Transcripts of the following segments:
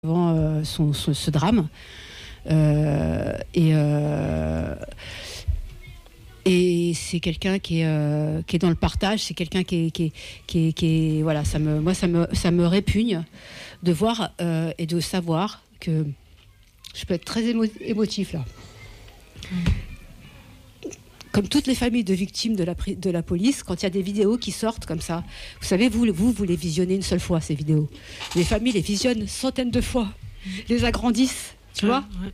avant ce drame. Et c'est quelqu'un qui est dans le partage, c'est quelqu'un qui est voilà, ça me répugne de voir et de savoir que je peux être très émotif là. Comme toutes les familles de victimes de la police, quand il y a des vidéos qui sortent comme ça, vous savez, vous les visionnez une seule fois, ces vidéos. Les familles les visionnent centaines de fois, les agrandissent, tu vois. Ouais.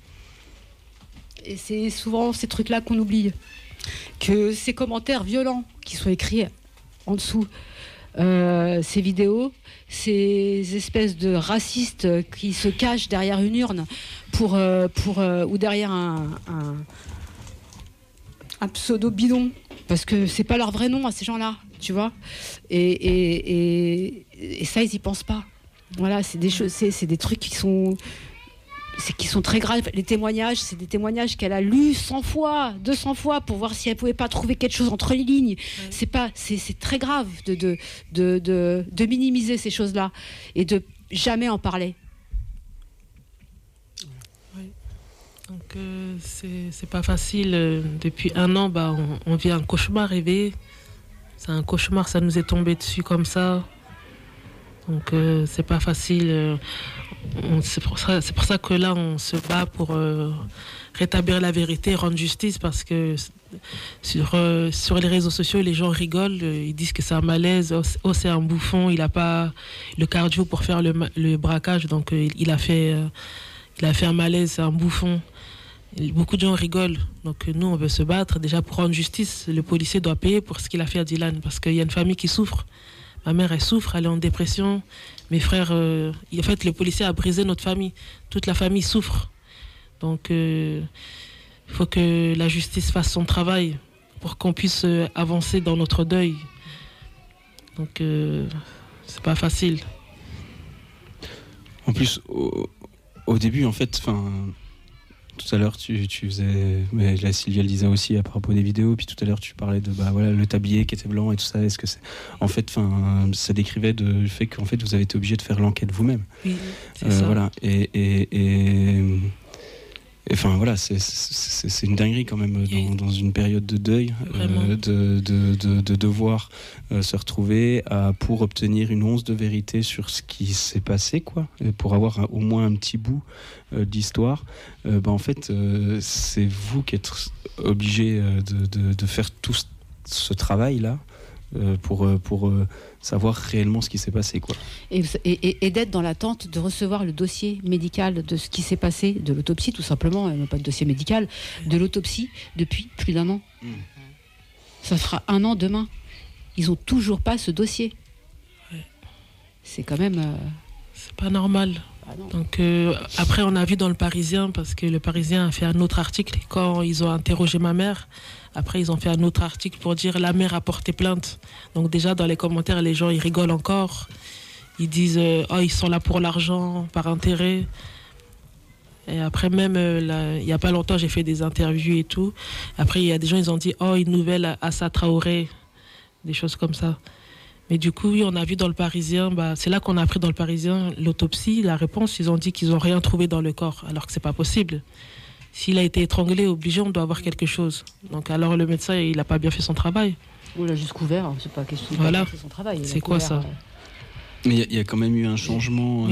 Et c'est souvent ces trucs-là qu'on oublie. Que ces commentaires violents qui sont écrits en dessous, ces vidéos, ces espèces de racistes qui se cachent derrière une urne ou derrière un pseudo bidon, parce que c'est pas leur vrai nom à ces gens-là, tu vois. Et ça, ils y pensent pas. Voilà, c'est des choses, c'est des trucs qui sont très graves. Les témoignages, c'est des témoignages qu'elle a lus 100 fois, 200 fois pour voir si elle pouvait pas trouver quelque chose entre les lignes. Ouais. C'est très grave de minimiser ces choses-là et de jamais en parler. Donc c'est pas facile. Depuis un an, on vit un cauchemar rêvé. C'est un cauchemar, ça nous est tombé dessus comme ça. Donc c'est pas facile. C'est pour ça que là on se bat pour rétablir la vérité, rendre justice, parce que sur les réseaux sociaux les gens rigolent, ils disent que c'est un malaise, c'est un bouffon, il a pas le cardio pour faire le braquage, donc il a fait un malaise, c'est un bouffon. Beaucoup de gens rigolent, donc nous on veut se battre déjà pour rendre justice. Le policier doit payer pour ce qu'il a fait à Dylan, parce qu'il y a une famille qui souffre. Ma mère, elle souffre, elle est en dépression. Mes frères, en fait, le policier a brisé notre famille. Toute la famille souffre. Donc, il faut que la justice fasse son travail pour qu'on puisse avancer dans notre deuil. Donc, c'est pas facile. En plus, au début, en fait, tout à l'heure, tu faisais, mais là Sylvia le disait aussi à propos des vidéos, puis tout à l'heure tu parlais de le tablier qui était blanc et tout ça. Est-ce que c'est, en fait, ça décrivait le fait qu'en fait vous avez été obligé de faire l'enquête vous-même. Oui, c'est ça. Voilà. Enfin voilà, c'est une dinguerie quand même dans une période de deuil, de devoir se retrouver pour obtenir une once de vérité sur ce qui s'est passé, quoi, et pour avoir au moins un petit bout d'histoire. En fait, c'est vous qui êtes obligé de faire tout ce travail-là pour savoir réellement ce qui s'est passé, quoi. Et d'être dans l'attente de recevoir le dossier médical de ce qui s'est passé, de l'autopsie tout simplement, non pas de dossier médical, de l'autopsie depuis plus d'1 an. Ça fera 1 an demain. Ils ont toujours pas ce dossier. C'est quand même... C'est pas normal. Donc après on a vu dans le Parisien, parce que le Parisien a fait un autre article quand ils ont interrogé ma mère. Après ils ont fait un autre article pour dire la mère a porté plainte. Donc déjà dans les commentaires les gens ils rigolent encore. Ils disent ils sont là pour l'argent, par intérêt. Et après même il y a pas longtemps j'ai fait des interviews et tout. Après il y a des gens ils ont dit une nouvelle à Assa Traoré, des choses comme ça. Mais du coup, oui, on a vu dans le Parisien, c'est là qu'on a appris dans le Parisien l'autopsie, la réponse, ils ont dit qu'ils n'ont rien trouvé dans le corps, alors que c'est pas possible. S'il a été étranglé, obligé, on doit avoir quelque chose. Donc alors le médecin, il n'a pas bien fait son travail. Ou il a juste couvert, c'est pas question de voilà. faire son travail. C'est quoi ça ? Mais il y a quand même eu un changement,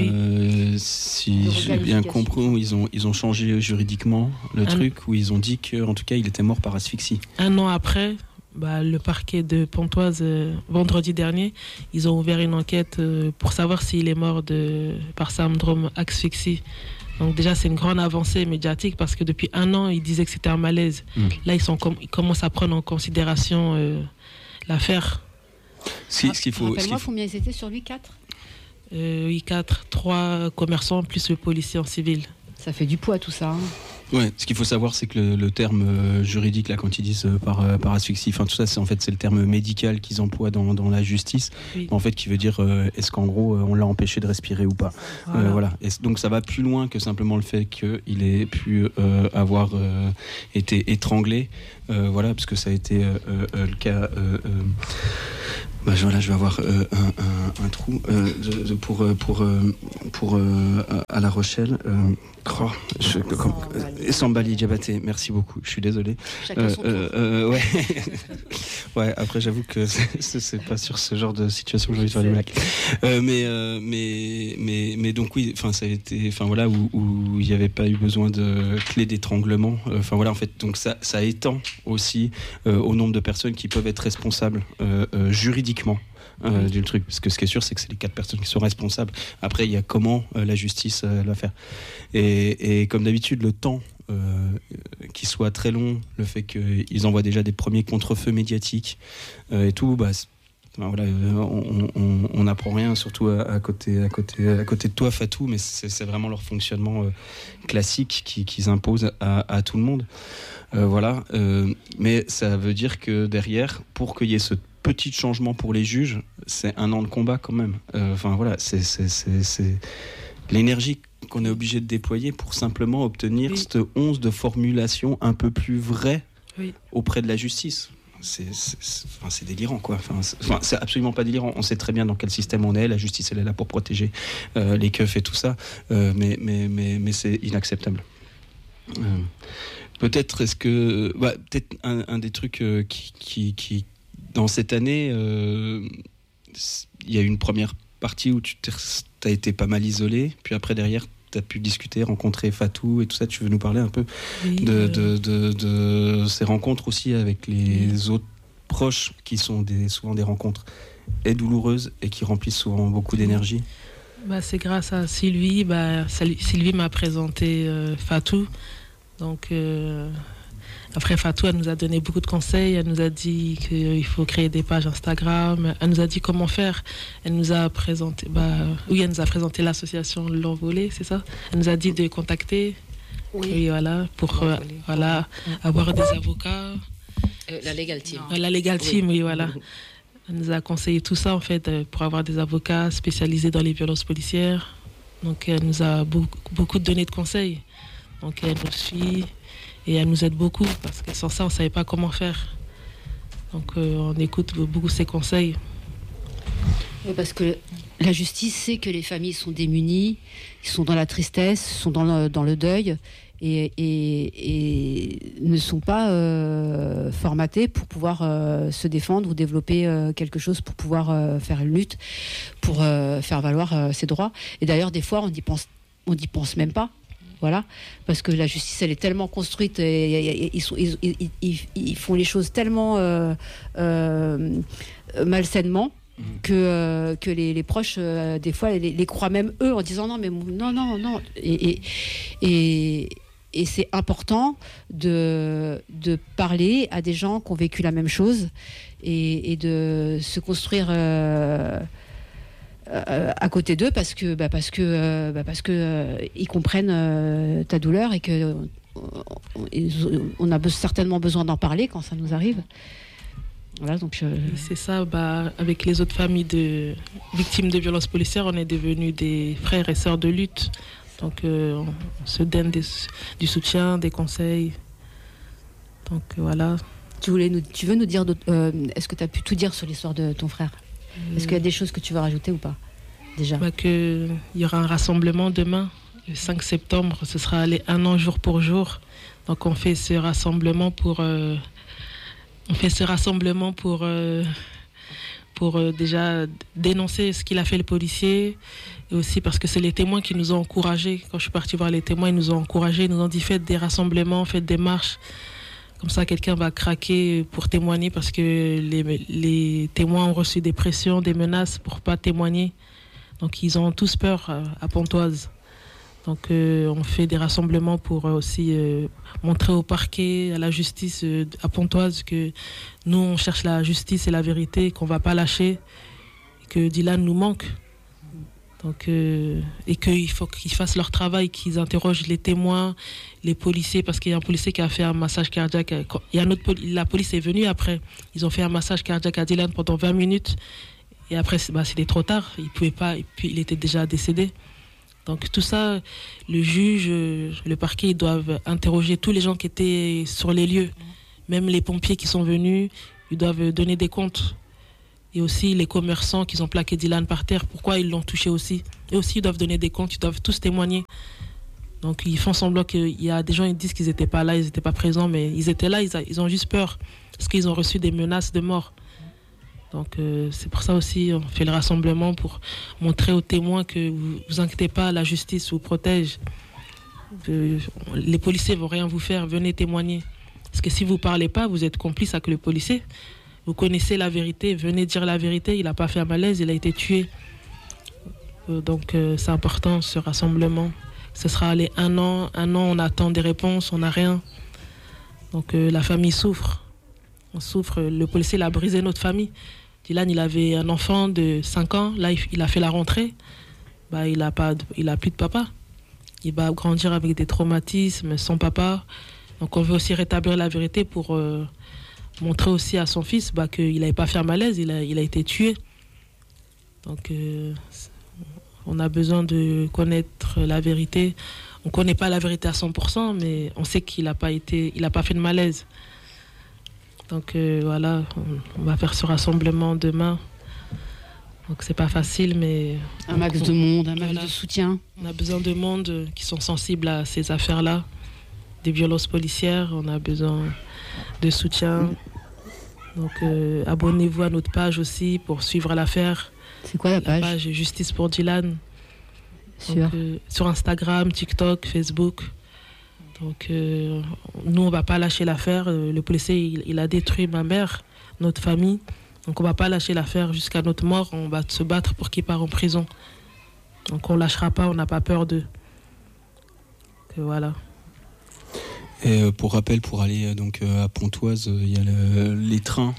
si j'ai bien compris, où ils ont changé juridiquement le truc, où ils ont dit qu'en tout cas il était mort par asphyxie. 1 an après, le parquet de Pontoise, vendredi dernier, ils ont ouvert une enquête pour savoir s'il est mort par syndrome asphyxie. Donc déjà, c'est une grande avancée médiatique, parce que depuis 1 an, ils disaient que c'était un malaise. Là, ils commencent à prendre en considération l'affaire. Rappelle-moi combien ils étaient sur lui, 4 Oui, 4, 3 commerçants plus le policier en civil. Ça fait du poids tout ça. Ouais, ce qu'il faut savoir, c'est que le terme juridique, là, quand ils disent par asphyxie, tout ça, c'est le terme médical qu'ils emploient dans la justice, en fait, qui veut dire est-ce qu'en gros, on l'a empêché de respirer ou pas. Voilà. Et donc ça va plus loin que simplement le fait qu'il ait pu avoir été étranglé, parce que ça a été le cas Voilà, je vais avoir un trou pour à La Rochelle. Sambali Diabaté, merci beaucoup. Je suis désolé. Chacun son tour. Ouais. Ouais. Après, j'avoue que c'est pas sur ce genre de situation que j'ai envie de faire des blagues. Mais donc oui. Enfin, ça a été. Enfin voilà, où il n'y avait pas eu besoin de clé d'étranglement. Enfin voilà, en fait, donc ça étend aussi au nombre de personnes qui peuvent être responsables juridiquement du truc, parce que ce qui est sûr, c'est que c'est les 4 personnes qui sont responsables. Après, il y a comment la justice va faire. Et comme d'habitude, le temps qui soit très long, le fait qu'ils envoient déjà des premiers contre-feux médiatiques et tout, voilà, on n'apprend rien, surtout à côté de toi, Fatou, mais c'est vraiment leur fonctionnement classique qu'ils imposent à tout le monde. Voilà, mais ça veut dire que derrière, pour qu'il y ait ce petit changement pour les juges, c'est un an de combat quand même. Enfin voilà, c'est l'énergie qu'on est obligé de déployer pour simplement obtenir cette once de formulation un peu plus vraie auprès de la justice. C'est délirant, quoi. C'est absolument pas délirant. On sait très bien dans quel système on est. La justice, elle est là pour protéger les keufs et tout ça. Mais c'est inacceptable. Peut-être peut-être un des trucs qui dans cette année, il y a eu une première partie où tu as été pas mal isolé, puis après derrière tu as pu discuter, rencontrer Fatou et tout ça. Tu veux nous parler un peu de ces rencontres aussi avec les autres proches, qui sont souvent des rencontres douloureuses et qui remplissent souvent beaucoup d'énergie? C'est grâce à Sylvie. Sylvie m'a présenté Fatou. Donc après, Fatou, elle nous a donné beaucoup de conseils. Elle nous a dit qu'il faut créer des pages Instagram. Elle nous a dit comment faire. Elle nous a présenté, elle nous a présenté l'association L'Envolée, c'est ça? Elle nous a dit de contacter. Oui, voilà, pour avoir des avocats. La Legal Team. La Legal Team, oui, voilà. Elle nous a conseillé tout ça, en fait, pour avoir des avocats spécialisés dans les violences policières. Donc, elle nous a beaucoup donné de conseils. Donc, elle nous suit. Et elle nous aide beaucoup, parce que sans ça, on ne savait pas comment faire. Donc, on écoute beaucoup ses conseils. Oui, parce que la justice sait que les familles sont démunies, ils sont dans la tristesse, sont dans le deuil, et ne sont pas formatés pour pouvoir se défendre ou développer quelque chose pour pouvoir faire une lutte, pour faire valoir ses droits. Et d'ailleurs, des fois, on n'y pense même pas. Voilà, parce que la justice, elle est tellement construite, et ils font les choses tellement malsainement que les proches, des fois, les croient même eux en disant non. Et c'est important de parler à des gens qui ont vécu la même chose et de se construire à côté d'eux, parce que ils comprennent ta douleur, et que on a certainement besoin d'en parler quand ça nous arrive. Voilà, donc c'est ça. Avec les autres familles de victimes de violences policières, on est devenus des frères et sœurs de lutte. Donc on se donne du soutien, des conseils. Donc voilà. Tu veux nous dire est-ce que tu as pu tout dire sur l'histoire de ton frère? Est-ce qu'il y a des choses que tu veux rajouter ou pas, déjà? Il y aura un rassemblement demain, le 5 septembre. Ce sera aller 1 an jour pour jour. Donc on fait ce rassemblement pour déjà dénoncer ce qu'il a fait, le policier. Et aussi parce que c'est les témoins qui nous ont encouragés. Quand je suis partie voir les témoins, ils nous ont encouragés. Ils nous ont dit faites des rassemblements, faites des marches. Comme ça, quelqu'un va craquer pour témoigner, parce que les témoins ont reçu des pressions, des menaces pour ne pas témoigner. Donc, ils ont tous peur à Pontoise. Donc, on fait des rassemblements pour aussi montrer au parquet, à la justice à Pontoise, que nous, on cherche la justice et la vérité, qu'on ne va pas lâcher, et que Dylan nous manque. Donc, et qu'il faut qu'ils fassent leur travail, qu'ils interrogent les témoins, les policiers, parce qu'il y a un policier qui a fait un massage cardiaque. La police est venue après. Ils ont fait un massage cardiaque à Dylan pendant 20 minutes. Et après, c'était trop tard. Il ne pouvait pas, et puis il était déjà décédé. Donc tout ça, le juge, le parquet, ils doivent interroger tous les gens qui étaient sur les lieux. Même les pompiers qui sont venus, ils doivent donner des comptes. Et aussi les commerçants qui ont plaqué Dylan par terre, pourquoi ils l'ont touché aussi. Et aussi, ils doivent donner des comptes, ils doivent tous témoigner. Donc, ils font semblant qu'il y a des gens qui disent qu'ils n'étaient pas là, ils n'étaient pas présents, mais ils étaient là, ils ont juste peur. Parce qu'ils ont reçu des menaces de mort. Donc, c'est pour ça aussi, on fait le rassemblement pour montrer aux témoins que vous inquiétez pas, la justice vous protège. Les policiers ne vont rien vous faire, venez témoigner. Parce que si vous ne parlez pas, vous êtes complice avec le policier. Vous connaissez la vérité, venez dire la vérité. Il n'a pas fait un malaise, il a été tué. Donc c'est important ce rassemblement. Ce sera allé un an, on attend des réponses, on n'a rien. Donc la famille souffre. On souffre, le policier il a brisé notre famille. Dylan, il avait un enfant de 5 ans, là il a fait la rentrée. Il a plus de papa. Il va grandir avec des traumatismes, sans papa. Donc on veut aussi rétablir la vérité pour montrer aussi à son fils qu'il n'avait pas fait un malaise, il a été tué. Donc on a besoin de connaître la vérité. On ne connaît pas la vérité à 100%, mais on sait qu'il n'a pas fait de malaise. Donc voilà, on va faire ce rassemblement demain. Donc c'est pas facile, mais... Un max de monde, un max de soutien. On a besoin de monde qui sont sensibles à ces affaires-là. Des violences policières, on a besoin de soutien. Donc abonnez-vous à notre page aussi pour suivre l'affaire. C'est quoi la page? La page Justice pour Dylan. Sur Instagram, TikTok, Facebook. Donc nous, on va pas lâcher l'affaire. Le policier, il a détruit ma mère, notre famille. Donc on va pas lâcher l'affaire jusqu'à notre mort. On va se battre pour qu'il parte en prison. Donc on lâchera pas, on n'a pas peur d'eux. Donc voilà. Et pour rappel, pour aller donc à Pontoise, il y a les trains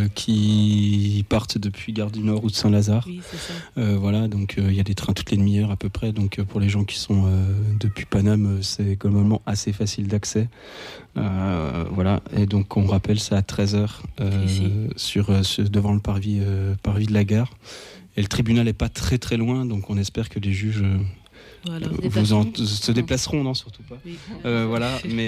qui partent depuis Gare du Nord ou de Saint-Lazare. Oui, c'est ça. Voilà, donc il y a des trains toutes les demi-heures à peu près. Donc pour les gens qui sont depuis Paname, c'est globalement assez facile d'accès. Voilà, et donc on rappelle ça à 13h devant le parvis de la gare. Et le tribunal n'est pas très très loin, donc on espère que les juges... Voilà. Se déplaceront, non, surtout pas. Oui. Voilà,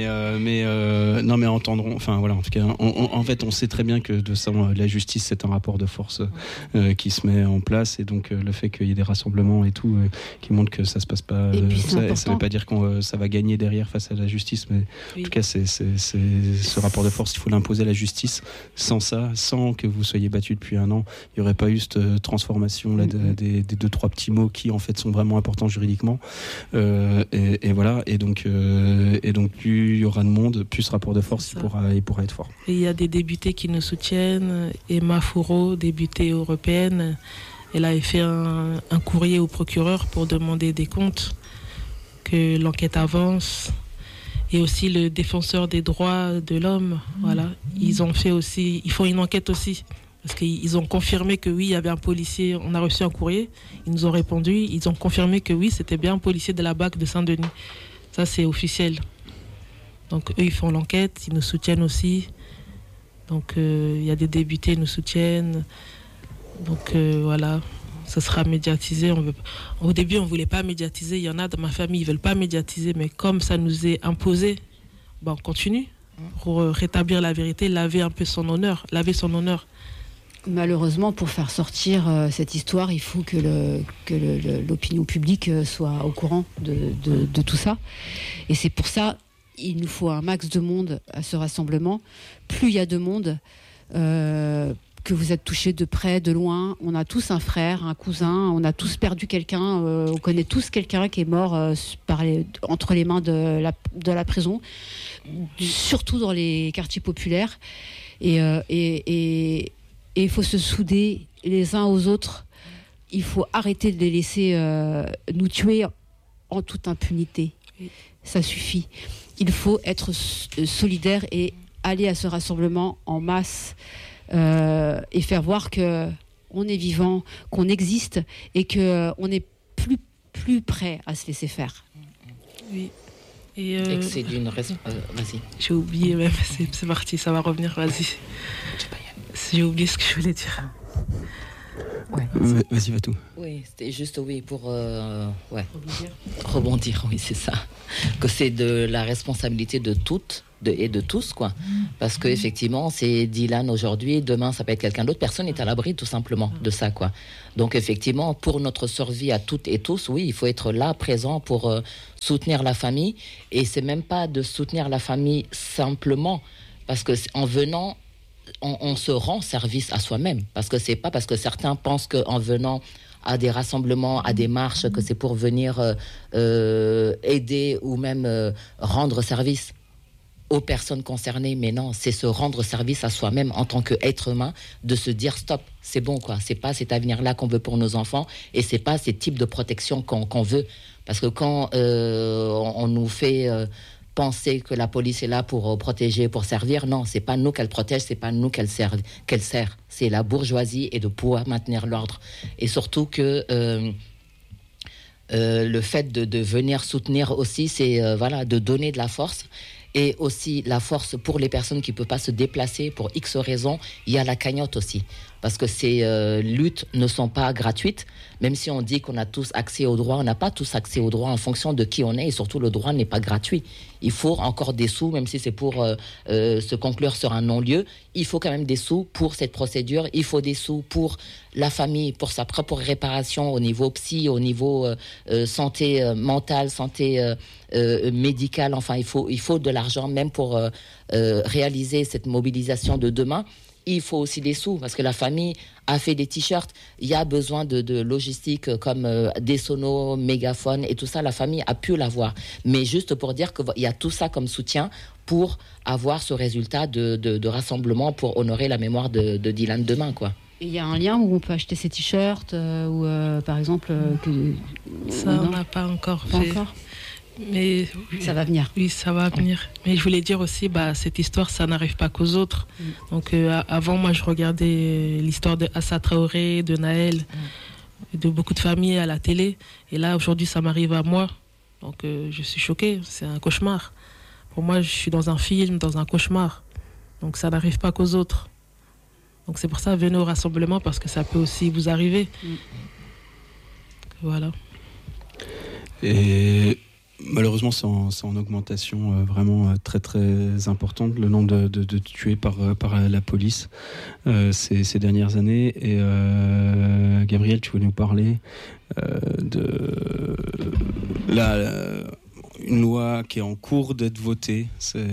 mais entendront. Enfin voilà, en tout cas, en fait, on sait très bien que la justice, c'est un rapport de force qui se met en place, et donc le fait qu'il y ait des rassemblements et tout qui montrent que ça se passe pas. Ça ne veut pas dire que ça va gagner derrière face à la justice, mais en tout cas, c'est ce rapport de force. Il faut l'imposer à la justice. Sans ça, sans que vous soyez battu depuis un an, il n'y aurait pas eu cette transformation là des 2-3 petits mots qui en fait sont vraiment importants juridiquement. Et voilà, et donc plus il y aura de monde, plus ce rapport de force il pourra être fort. Et il y a des députés qui nous soutiennent. Emma Fourreau, députée européenne, elle a fait un courrier au procureur pour demander des comptes, que l'enquête avance. Et aussi le défenseur des droits de l'homme, voilà, ils font une enquête aussi. Parce qu'ils ont confirmé que oui, il y avait un policier, on a reçu un courrier, ils nous ont répondu, ils ont confirmé que oui, c'était bien un policier de la BAC de Saint-Denis. Ça, c'est officiel. Donc eux, ils font l'enquête, ils nous soutiennent aussi. Donc il y a des députés, ils nous soutiennent. Donc voilà, ça sera médiatisé. Au début, on ne voulait pas médiatiser. Il y en a dans ma famille, ils ne veulent pas médiatiser, mais comme ça nous est imposé, on continue pour rétablir la vérité, laver son honneur. Malheureusement, pour faire sortir cette histoire, il faut que l'opinion publique soit au courant de tout ça. Et c'est pour ça il nous faut un max de monde à ce rassemblement. Plus il y a de monde, que vous êtes touchés de près, de loin, on a tous un frère, un cousin, on a tous perdu quelqu'un, on connaît tous quelqu'un qui est mort entre les mains de la prison, surtout dans les quartiers populaires. Et il faut se souder les uns aux autres. Il faut arrêter de les laisser nous tuer en toute impunité. Ça suffit. Il faut être solidaire et aller à ce rassemblement en masse et faire voir qu'on est vivant, qu'on existe et qu'on est plus prêt à se laisser faire. Oui. Et que c'est d'une raison. Vas-y. J'ai oublié même, c'est parti, ça va revenir, vas-y. J'ai oublié ce que je voulais dire. Ouais. Vas-y, va tout. Oui, c'était juste pour rebondir, oui, c'est ça. Que c'est de la responsabilité de toutes et de tous, quoi. Parce que effectivement, c'est Dylan aujourd'hui, demain ça peut être quelqu'un d'autre. Personne n'est à l'abri tout simplement de ça, quoi. Donc effectivement, pour notre survie à toutes et tous, oui, il faut être là, présent pour soutenir la famille. Et c'est même pas de soutenir la famille simplement, parce que en venant, on se rend service à soi-même. Parce que c'est pas parce que certains pensent qu'en venant à des rassemblements, à des marches, que c'est pour venir aider ou même rendre service aux personnes concernées. Mais non, c'est se rendre service à soi-même en tant qu'être humain, de se dire stop, c'est bon, quoi. C'est pas cet avenir-là qu'on veut pour nos enfants, et c'est pas ces types de protection qu'on veut. Parce que quand on nous fait penser que la police est là pour protéger, pour servir, non, c'est pas nous qu'elle protège, c'est pas nous qu'elle sert. C'est la bourgeoisie, et de pouvoir maintenir l'ordre. Et surtout que le fait de venir soutenir aussi, c'est de donner de la force. Et aussi la force pour les personnes qui ne peuvent pas se déplacer pour X raisons. Il y a la cagnotte aussi. Parce que ces luttes ne sont pas gratuites. Même si on dit qu'on a tous accès aux droits, on n'a pas tous accès aux droits en fonction de qui on est. Et surtout, le droit n'est pas gratuit. Il faut encore des sous, même si c'est pour se conclure sur un non-lieu. Il faut quand même des sous pour cette procédure. Il faut des sous pour la famille, pour sa propre réparation au niveau psy, au niveau santé mentale, santé médicale. Enfin, il faut de l'argent même pour réaliser cette mobilisation de demain. Il faut aussi des sous, parce que la famille a fait des t-shirts. Il y a besoin de logistique comme des sonos, mégaphones et tout ça. La famille a pu l'avoir. Mais juste pour dire qu'il y a tout ça comme soutien pour avoir ce résultat de rassemblement pour honorer la mémoire de Dylan demain, quoi. Il y a un lien où on peut acheter ces t-shirts ou par exemple... ça, on n'a pas encore fait. Encore. Mais ça va venir. Oui, ça va venir. Mais je voulais dire aussi, cette histoire, ça n'arrive pas qu'aux autres. Donc avant, moi, je regardais l'histoire de Assa Traoré, de Naël, de beaucoup de familles à la télé. Et là, aujourd'hui, ça m'arrive à moi. Donc je suis choquée. C'est un cauchemar. Pour moi, je suis dans un film, dans un cauchemar. Donc ça n'arrive pas qu'aux autres. Donc c'est pour ça, venez au rassemblement, parce que ça peut aussi vous arriver. Voilà. Et... malheureusement, c'est en augmentation vraiment très très importante, le nombre de tués par la police ces dernières années. Et Gabriel, tu voulais nous parler de une loi qui est en cours d'être votée,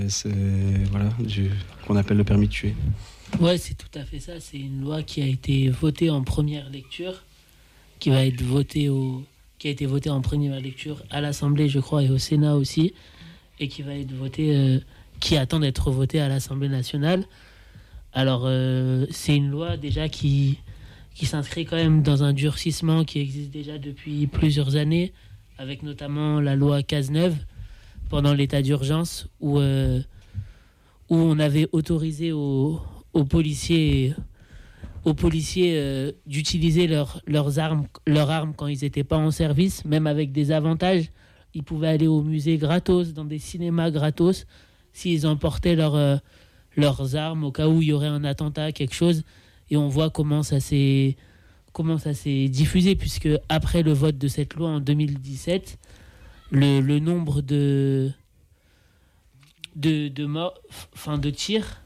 qu'on appelle le permis de tuer. Ouais, c'est tout à fait ça. C'est une loi qui a été votée en première lecture, qui va être votée qui a été voté en première lecture à l'Assemblée, je crois, et au Sénat aussi, et qui va être voté, qui attend d'être voté à l'Assemblée nationale. Alors, c'est une loi déjà qui s'inscrit quand même dans un durcissement qui existe déjà depuis plusieurs années, avec notamment la loi Cazeneuve pendant l'état d'urgence, où on avait autorisé aux policiers d'utiliser leurs armes quand ils n'étaient pas en service, même avec des avantages. Ils pouvaient aller au musée gratos, dans des cinémas gratos, s'ils emportaient leurs armes au cas où il y aurait un attentat, quelque chose. Et on voit comment ça s'est diffusé, puisque après le vote de cette loi en 2017, le nombre de morts, de tirs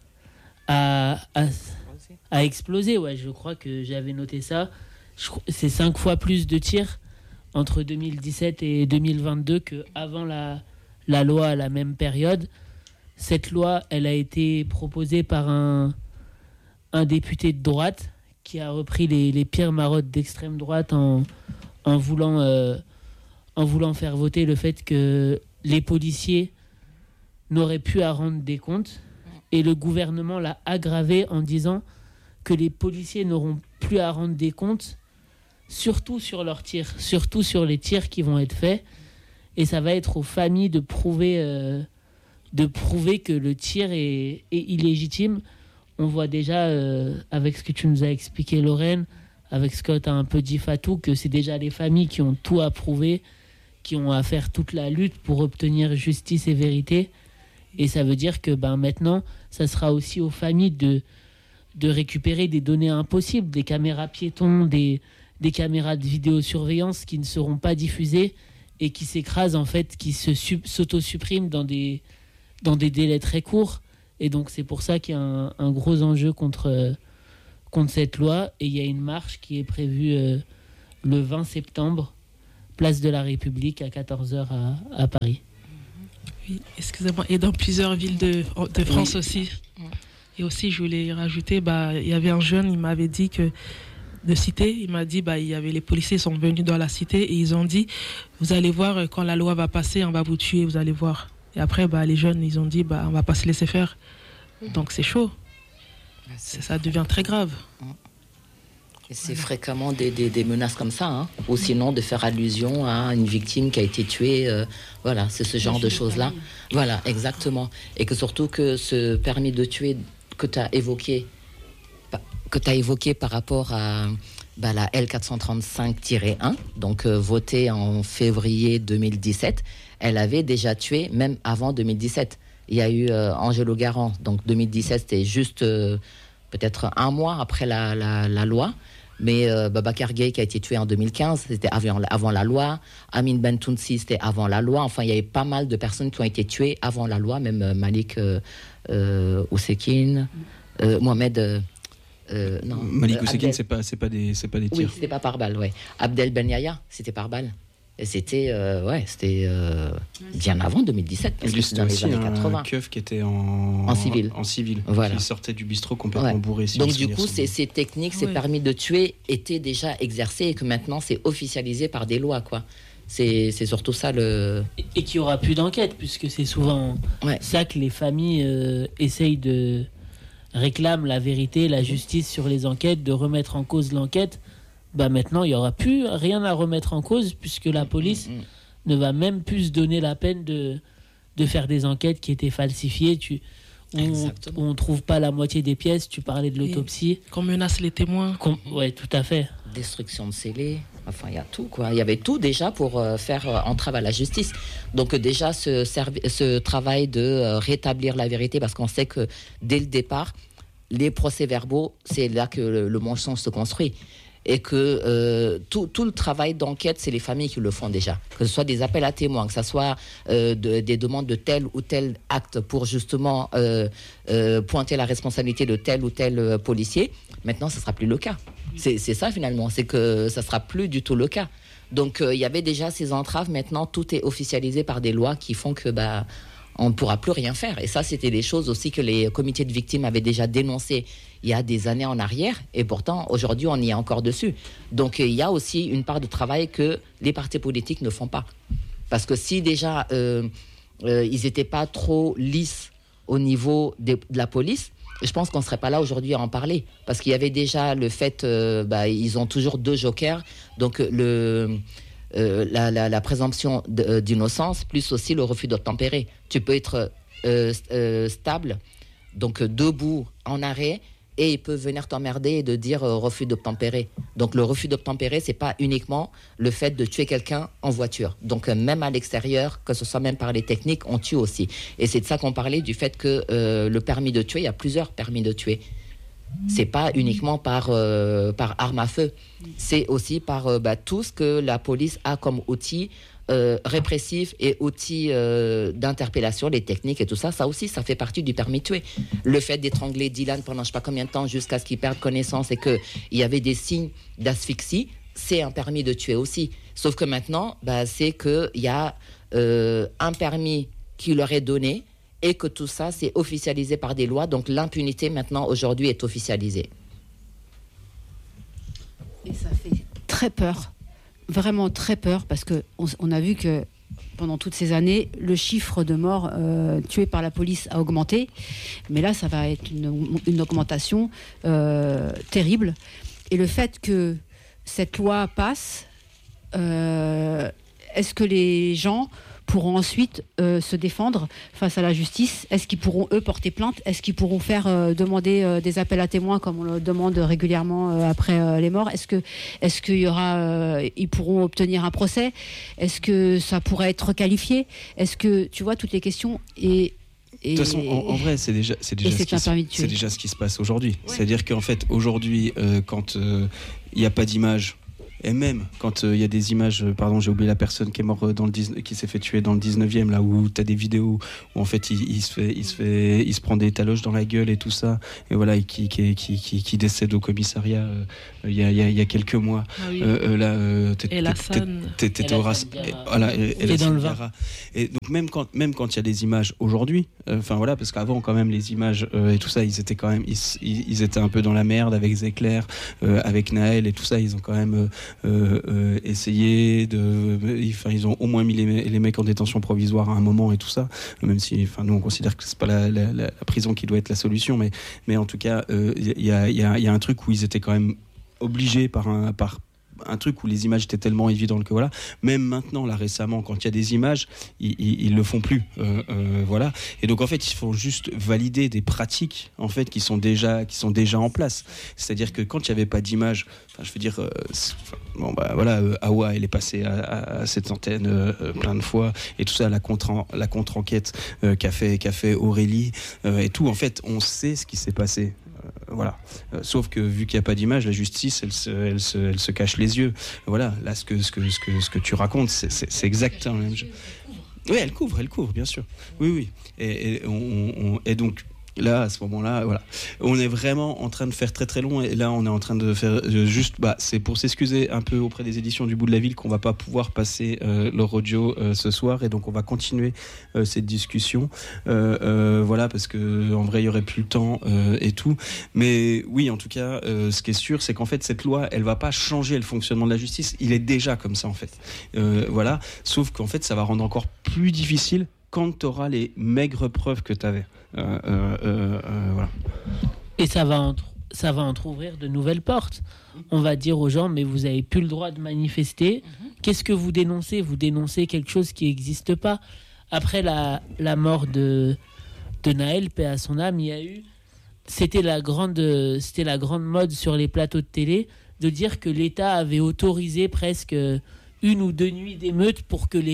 a explosé. Ouais, je crois que j'avais noté ça. C'est 5 fois plus de tirs entre 2017 et 2022 qu'avant la loi à la même période. Cette loi, elle a été proposée par un député de droite qui a repris les pires marottes d'extrême droite en voulant faire voter le fait que les policiers n'auraient plus à rendre des comptes. Et le gouvernement l'a aggravé en disant que les policiers n'auront plus à rendre des comptes, surtout sur leurs tirs, surtout sur les tirs qui vont être faits. Et ça va être aux familles de prouver que le tir est illégitime. On voit déjà, avec ce que tu nous as expliqué, Lorraine, avec ce que tu as un peu dit, Fatou, que c'est déjà les familles qui ont tout à prouver, qui ont à faire toute la lutte pour obtenir justice et vérité. Et ça veut dire que maintenant, ça sera aussi aux familles de récupérer des données impossibles, des caméras piétons, des caméras de vidéosurveillance qui ne seront pas diffusées et qui s'écrasent, en fait, qui s'auto-suppriment dans des dans des délais très courts. Et donc, c'est pour ça qu'il y a un gros enjeu contre cette loi. Et il y a une marche qui est prévue le 20 septembre, place de la République, à 14h à Paris. Oui, excusez-moi. Et dans plusieurs villes de France aussi. Et aussi, je voulais rajouter, il y avait un jeune, il m'avait dit que de cité, il m'a dit, il y avait les policiers sont venus dans la cité et ils ont dit, vous allez voir, quand la loi va passer, on va vous tuer, vous allez voir. Et après, les jeunes, ils ont dit, on va pas se laisser faire. Donc c'est chaud. Ça devient très grave. Et c'est fréquemment des menaces comme ça, hein. Ou sinon de faire allusion à une victime qui a été tuée. Voilà, c'est ce genre de choses-là. Voilà, exactement. Et que surtout que ce permis de tuer que tu as évoqué par rapport à la L435-1, donc votée en février 2017, elle avait déjà tué même avant 2017. Il y a eu Angelo Garant, donc 2017, c'était juste peut-être un mois après la loi. Mais Babacar Gueye qui a été tué en 2015, c'était avant la loi. Amin Bentounsi, c'était avant la loi. Enfin, il y avait pas mal de personnes qui ont été tuées avant la loi, même Malik Oussekine, Mohamed... non, Malik Oussekine, c'est pas des tirs. Oui, c'était pas par balle, ouais. Abdel Ben Yahya, c'était par balle. Et c'était bien avant 2017, parce que c'était dans les années 80. Un keuf qui était en civil, voilà. Qui sortait du bistrot complètement bourré. Donc du coup, ces techniques, ces permis de tuer étaient déjà exercés et que maintenant c'est officialisé par des lois, quoi. C'est surtout ça Et qu'il n'y aura plus d'enquête, puisque c'est souvent ça que les familles essayent de réclament la vérité, la justice sur les enquêtes, de remettre en cause l'enquête. Maintenant, il n'y aura plus rien à remettre en cause puisque la police ne va même plus se donner la peine de faire des enquêtes qui étaient falsifiées. Où on ne trouve pas la moitié des pièces. Tu parlais de l'autopsie. Qu'on menace les témoins. Oui, tout à fait. Destruction de scellés. Enfin, il y a tout, quoi. Il y avait tout déjà pour faire entrave à la justice. Donc déjà, ce travail de rétablir la vérité, parce qu'on sait que dès le départ, les procès-verbaux, c'est là que le mensonge se construit. Et que tout le travail d'enquête, c'est les familles qui le font déjà. Que ce soit des appels à témoins, que ce soit des demandes de tel ou tel acte pour justement pointer la responsabilité de tel ou tel policier. Maintenant, ce ne sera plus le cas. C'est ça finalement, c'est que ça ne sera plus du tout le cas. Donc il y avait déjà ces entraves, maintenant tout est officialisé par des lois qui font que... on ne pourra plus rien faire. Et ça, c'était des choses aussi que les comités de victimes avaient déjà dénoncées il y a des années en arrière. Et pourtant, aujourd'hui, on y est encore dessus. Donc, il y a aussi une part de travail que les partis politiques ne font pas. Parce que si déjà, ils n'étaient pas trop lisses au niveau de la police, je pense qu'on ne serait pas là aujourd'hui à en parler. Parce qu'il y avait déjà le fait... ils ont toujours 2 jokers. Donc, la présomption d'innocence, plus aussi le refus d'obtempérer. Tu peux être stable, donc debout, en arrêt, et ils peuvent venir t'emmerder et de dire refus d'obtempérer. Donc le refus d'obtempérer, c'est pas uniquement le fait de tuer quelqu'un en voiture. Donc même à l'extérieur, que ce soit même par les techniques, on tue aussi. Et c'est de ça qu'on parlait, du fait que le permis de tuer, il y a plusieurs permis de tuer. C'est pas uniquement par arme à feu, c'est aussi par tout ce que la police a comme outil répressif et outils d'interpellation, les techniques et tout ça. Ça aussi, ça fait partie du permis de tuer. Le fait d'étrangler Dylan pendant je sais pas combien de temps jusqu'à ce qu'il perde connaissance et qu'il y avait des signes d'asphyxie, c'est un permis de tuer aussi. Sauf que maintenant, c'est qu'il y a un permis qui leur est donné et que tout ça, c'est officialisé par des lois. Donc l'impunité, maintenant, aujourd'hui, est officialisée. Et ça fait très peur, vraiment très peur, parce qu'on a vu que pendant toutes ces années, le chiffre de morts tués par la police a augmenté. Mais là, ça va être une augmentation terrible. Et le fait que cette loi passe, est-ce que les gens pourront ensuite se défendre face à la justice? Est-ce qu'ils pourront, eux, porter plainte? Est-ce qu'ils pourront faire demander des appels à témoins comme on le demande régulièrement après les morts? Est-ce qu'il y aura, ils pourront obtenir un procès? Est-ce que ça pourrait être qualifié? Est-ce que, tu vois, toutes les questions de toute façon, en vrai, c'est déjà ce qui se passe aujourd'hui. Ouais. C'est-à-dire qu'en fait, aujourd'hui, quand il n'y a pas d'image Et même quand il y a des images, pardon, j'ai oublié la personne qui est morte qui s'est fait tuer dans le 19e, là où tu as des vidéos où en fait il se prend des taloches dans la gueule et tout ça, et voilà, et qui décède au commissariat il y a quelques mois. Ah oui. T'étais au ras. Voilà, et dans le vin. Et donc même quand il y a des images aujourd'hui, enfin voilà, parce qu'avant quand même les images et tout ça, ils étaient quand même, ils étaient un peu dans la merde avec Zéclair, avec Naël et tout ça, ils ont quand même essayé ils ont au moins mis les mecs en détention provisoire à un moment et tout ça, même si, enfin nous on considère que c'est pas la prison qui doit être la solution, mais en tout cas il y a un truc où ils étaient quand même obligés par un truc où les images étaient tellement évidentes que voilà, même maintenant là récemment quand il y a des images ils le font plus, voilà, et donc en fait il faut juste valider des pratiques en fait qui sont déjà en place, c'est-à-dire que quand il n'y avait pas d'images, je veux dire voilà, Awa elle est passée à cette antenne plein de fois et tout ça, la contre-enquête qu'a fait Aurélie et tout, en fait on sait ce qui s'est passé. Voilà. Sauf que vu qu'il n'y a pas d'image, la justice, elle se cache les yeux. Voilà. Là, ce que tu racontes, c'est exactement la même chose. Oui, elle couvre, bien sûr. Oui. Et donc. Là, à ce moment-là, voilà, on est vraiment en train de faire très très long, et là on est en train de faire juste, c'est pour s'excuser un peu auprès des éditions du bout de la ville qu'on va pas pouvoir passer leur audio ce soir, et donc on va continuer cette discussion, voilà, parce que en vrai il y aurait plus le temps et tout, mais oui, en tout cas, ce qui est sûr, c'est qu'en fait cette loi, elle va pas changer le fonctionnement de la justice, il est déjà comme ça en fait, voilà, sauf qu'en fait ça va rendre encore plus difficile quand tu auras les maigres preuves que tu avais. Voilà. Et ça va entrouvrir de nouvelles portes. On va dire aux gens, mais vous n'avez plus le droit de manifester. Qu'est-ce que vous dénoncez ? Vous dénoncez quelque chose qui n'existe pas. Après la mort de Naël, paix à son âme, il y a eu... C'était la grande mode sur les plateaux de télé de dire que l'État avait autorisé presque 1 ou 2 nuits d'émeute pour que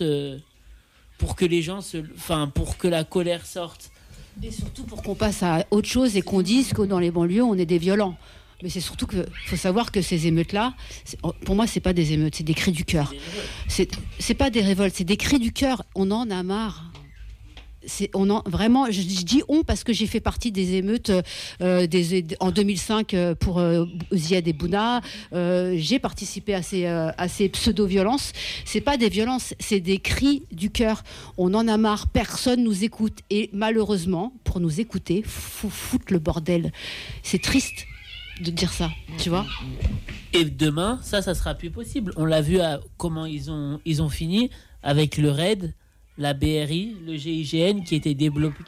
la colère sorte. Et surtout pour qu'on passe à autre chose et qu'on dise que dans les banlieues, on est des violents. Mais c'est surtout qu'il faut savoir que ces émeutes-là, pour moi, c'est pas des émeutes, c'est des cris du cœur. C'est pas des révoltes, c'est des cris du cœur. On en a marre. Vraiment, je dis on parce que j'ai fait partie des émeutes en 2005 pour Ziad et Bouna. J'ai participé à ces pseudo-violences. C'est pas des violences, c'est des cris du cœur. On en a marre, personne nous écoute. Et malheureusement, pour nous écouter, faut foutre le bordel. C'est triste de dire ça, tu vois. Et demain, ça sera plus possible. On l'a vu comment ils ont fini avec le raid, la BRI, le GIGN qui était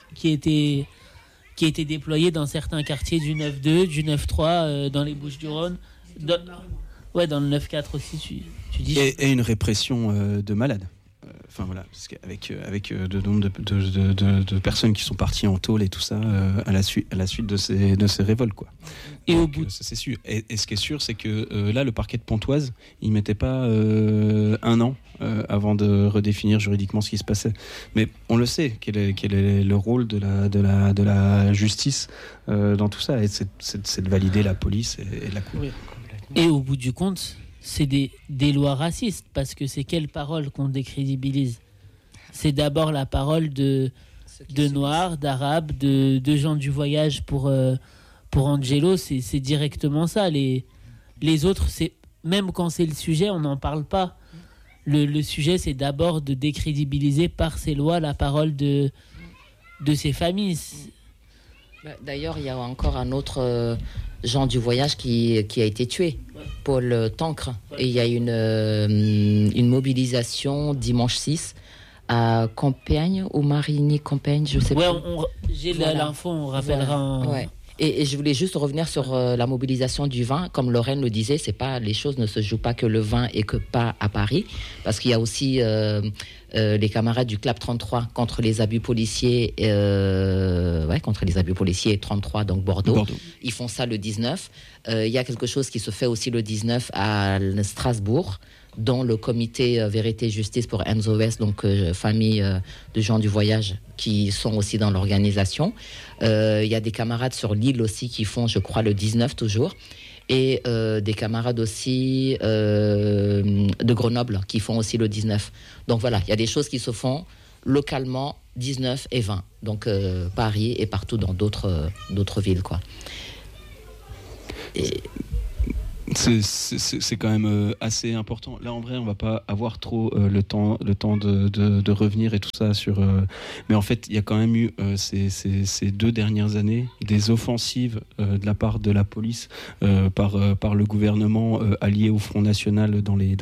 déployé dans certains quartiers du 9-2, du 9-3, dans les Bouches-du-Rhône. Dans le 9-4 aussi, tu dis. Et une répression de malades. Enfin voilà, parce qu'avec de nombre de personnes qui sont parties en tôle et tout ça à la suite de ces révoltes, quoi. Et donc, au bout, ça c'est sûr. Et ce qui est sûr, c'est que là, le parquet de Pontoise, il mettait pas 1 an avant de redéfinir juridiquement ce qui se passait. Mais on le sait, quel est le rôle de la justice dans tout ça, et c'est de valider la police et la cour. Et au bout du compte, c'est des lois racistes, parce que c'est quelle parole qu'on décrédibilise ? C'est d'abord la parole de Noirs, d'Arabes, de gens du voyage pour Angelo, c'est directement ça. Les autres, même quand c'est le sujet, on n'en parle pas. Le sujet, c'est d'abord de décrédibiliser par ces lois la parole de ces familles. D'ailleurs, il y a encore un autre Jean du voyage qui a été tué, Paul Tancre. Et il y a une mobilisation dimanche 6 à Compiègne ou Marigny-Compiègne, je sais pas. J'ai l'info, on rappellera. Voilà. Et je voulais juste revenir sur la mobilisation du vin. Comme Lorraine le disait, les choses ne se jouent pas que le vin et que pas à Paris, parce qu'il y a aussi les camarades du CLAP 33 contre les abus policiers, contre les abus policiers 33, donc Bordeaux. Ils font ça le 19. Il y a quelque chose qui se fait aussi le 19 à Strasbourg, dont le comité Vérité et Justice pour Enzo West, donc famille de gens du voyage qui sont aussi dans l'organisation. Il y a des camarades sur l'île aussi qui font, je crois, le 19 toujours. et des camarades aussi de Grenoble qui font aussi le 19. Donc voilà, il y a des choses qui se font localement 19 et 20. Donc Paris et partout dans d'autres villes, quoi. Et... C'est quand même assez important. Là, en vrai, on va pas avoir trop le temps de revenir et tout ça sur. Mais en fait, il y a quand même eu ces 2 dernières années des offensives de la part de la police par le gouvernement allié au Front National dans les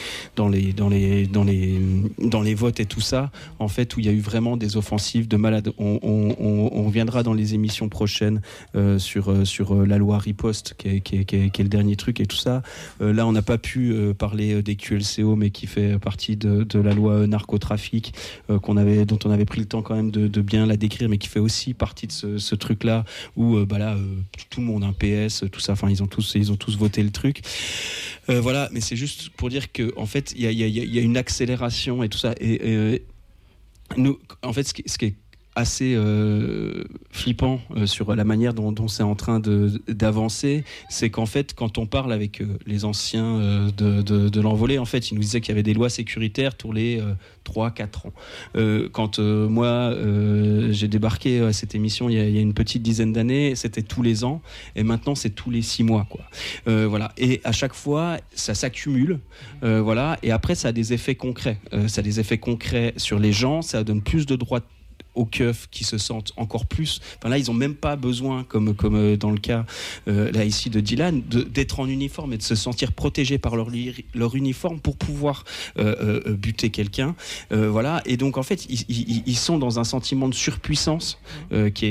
votes et tout ça. En fait, où il y a eu vraiment des offensives de malades. On reviendra dans les émissions prochaines sur la loi Riposte qui est le dernier truc. Et tout ça. Là, on n'a pas pu parler des QLCO, mais qui fait partie de la loi narcotrafic, dont on avait pris le temps quand même de bien la décrire, mais qui fait aussi partie de ce truc-là où tout le monde, un PS, tout ça. Enfin, ils ont tous voté le truc. Voilà, mais c'est juste pour dire que en fait, il y a une accélération et tout ça. Et nous, en fait, ce qui est assez flippant sur la manière dont c'est en train d'avancer, c'est qu'en fait, quand on parle avec les anciens de l'envolée, en fait, ils nous disaient qu'il y avait des lois sécuritaires tous les 3-4 ans. Quand moi, j'ai débarqué à cette émission il y a une petite dizaine d'années, c'était tous les ans, et maintenant, c'est tous les 6 mois, quoi. Voilà. Et à chaque fois, ça s'accumule, voilà, et après, ça a des effets concrets. Ça a des effets concrets sur les gens, ça donne plus de droits aux keufs qui se sentent encore plus. Enfin là, ils n'ont même pas besoin, comme dans le cas là ici de Dylan, d'être en uniforme et de se sentir protégés par leur uniforme pour pouvoir buter quelqu'un. Voilà. Et donc en fait, ils sont dans un sentiment de surpuissance qui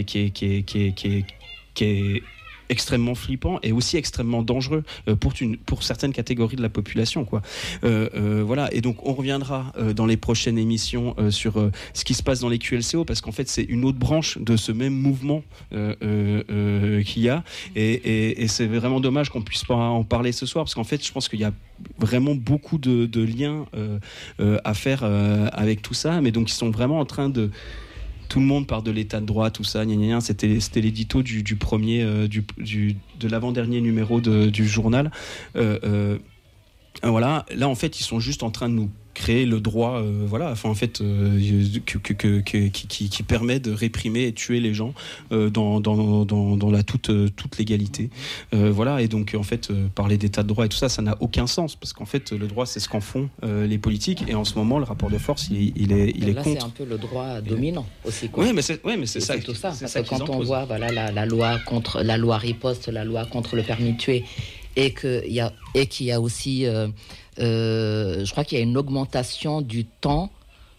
est extrêmement flippant et aussi extrêmement dangereux pour certaines catégories de la population, quoi. Voilà, et donc on reviendra dans les prochaines émissions sur ce qui se passe dans les QLCO, parce qu'en fait c'est une autre branche de ce même mouvement qu'il y a, et c'est vraiment dommage qu'on puisse pas en parler ce soir, parce qu'en fait je pense qu'il y a vraiment beaucoup de liens à faire avec tout ça, mais donc ils sont vraiment en train de... Tout le monde parle de l'état de droit, tout ça, c'était l'édito du premier, de l'avant-dernier numéro du journal. Voilà, là en fait ils sont juste en train de nous créer le droit, voilà, enfin en fait qui permet de réprimer et tuer les gens dans la toute légalité. Voilà, et donc en fait parler d'état de droit et tout ça, ça n'a aucun sens, parce qu'en fait le droit c'est ce qu'en font les politiques, et en ce moment le rapport de force il est là, contre. C'est un peu le droit dominant aussi, quoi. Oui, mais c'est ça. C'est tout ça, parce que quand on voit la loi contre la loi riposte, la loi contre le permis de tuer, et qu'il y a aussi je crois qu'il y a une augmentation du temps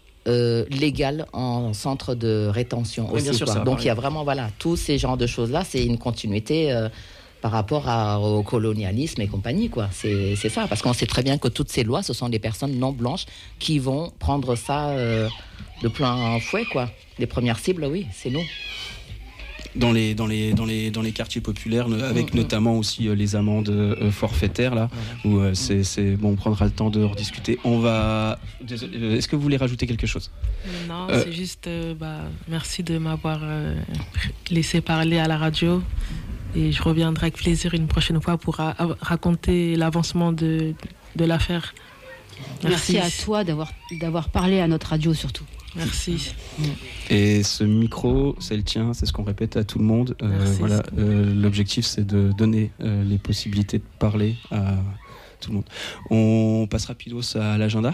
légal en centre de rétention, oui, aussi, sûr, quoi. Donc il y a vraiment tous ces genres de choses là, c'est une continuité par rapport au colonialisme et compagnie, quoi. C'est ça, parce qu'on sait très bien que toutes ces lois, ce sont des personnes non blanches qui vont prendre ça de plein fouet, quoi. Les premières cibles, oui, c'est nous. Dans les quartiers populaires, avec notamment aussi les amendes forfaitaires là, où c'est bon, on prendra le temps de rediscuter. Est-ce que vous voulez rajouter quelque chose? Non, c'est juste merci de m'avoir laissé parler à la radio, et je reviendrai avec plaisir une prochaine fois pour raconter l'avancement de l'affaire. Merci à toi d'avoir parlé à notre radio surtout. Merci. Et ce micro, c'est le tien, c'est ce qu'on répète à tout le monde. Voilà, l'objectif, c'est de donner les possibilités de parler à tout le monde. On passe rapidos à l'agenda.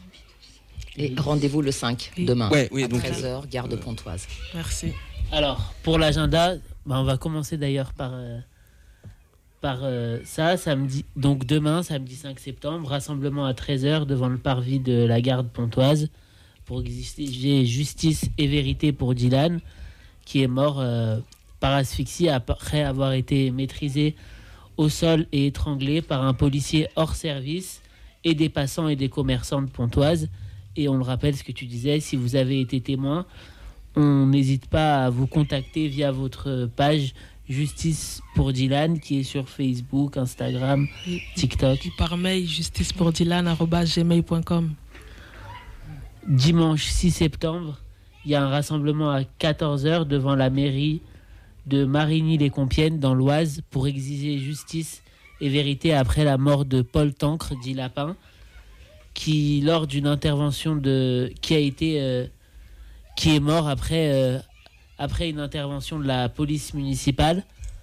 Et rendez-vous le 5, demain, à 13h, gare de Pontoise. Merci. Alors, pour l'agenda, on va commencer d'ailleurs par ça, samedi. Donc demain, samedi 5 septembre, rassemblement à 13h devant le parvis de la gare de Pontoise, pour exiger justice et vérité pour Dylan, qui est mort par asphyxie après avoir été maîtrisé au sol et étranglé par un policier hors service et des passants et des commerçants de Pontoise. Et on le rappelle, ce que tu disais, si vous avez été témoin, on n'hésite pas à vous contacter via votre page Justice pour Dylan, qui est sur Facebook, Instagram, TikTok. Et par mail, justicepourdylan@gmail.com. Dimanche 6 septembre, il y a un rassemblement à 14h devant la mairie de Marigny-les-Compiègnes dans l'Oise pour exiger justice et vérité après la mort de Paul Tancre, dit Lapin, qui, lors d'une intervention qui est mort après une intervention de la police municipale.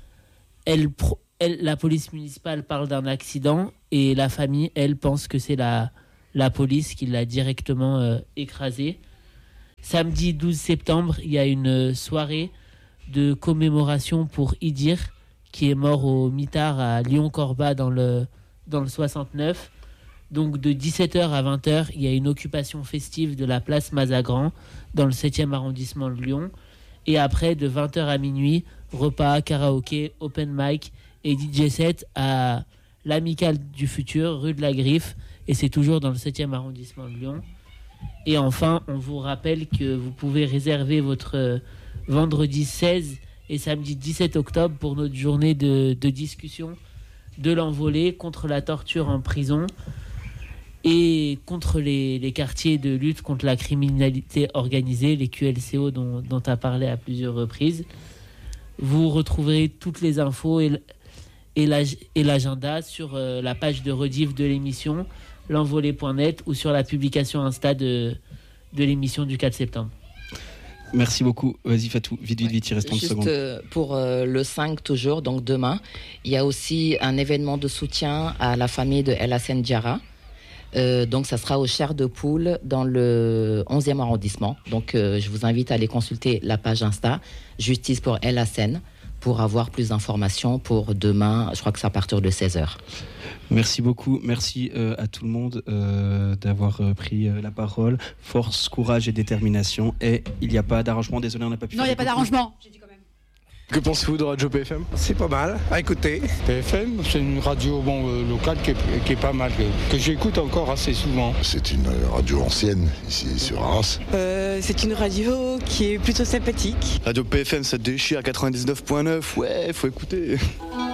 La police municipale parle d'un accident et la famille, elle, pense que c'est la police qui l'a directement écrasé. Samedi 12 septembre, il y a une soirée de commémoration pour Idir, qui est mort au mitard à Lyon-Corba dans le 69. Donc de 17h à 20h, il y a une occupation festive de la place Mazagran dans le 7e arrondissement de Lyon. Et après, de 20h à minuit, repas, karaoké, open mic et DJ set à l'Amicale du Futur, rue de la Griffe. Et c'est toujours dans le 7e arrondissement de Lyon. Et enfin, on vous rappelle que vous pouvez réserver votre vendredi 16 et samedi 17 octobre pour notre journée de discussion de l'envolée contre la torture en prison et contre les quartiers de lutte contre la criminalité organisée, les QLCO dont tu as parlé à plusieurs reprises. Vous retrouverez toutes les infos et l'agenda sur la page de rediff de l'émission, l'envolée.net, ou sur la publication Insta de l'émission du 4 septembre. Merci beaucoup. Vas-y Fatou, vite, il reste 30 secondes. Juste pour le 5 toujours, donc demain, il y a aussi un événement de soutien à la famille de El Hassen Diarra. Donc ça sera au Chair de Poule dans le 11e arrondissement. Donc je vous invite à aller consulter la page Insta Justice pour El Hassen pour avoir plus d'informations pour demain. Je crois que c'est à partir de 16h. Merci beaucoup, merci à tout le monde d'avoir pris la parole. Force, courage et détermination. Et il n'y a pas d'arrangement, désolé on n'a pas pu. Non, il n'y a pas d'arrangement. J'ai dit quand même. Que pensez-vous de Radio PFM ? C'est pas mal à écouter. PFM, c'est une radio locale qui est pas mal, que j'écoute encore assez souvent. C'est une radio ancienne, ici sur Arras. C'est une radio qui est plutôt sympathique. Radio PFM, ça déchire à 99.9, ouais, faut écouter.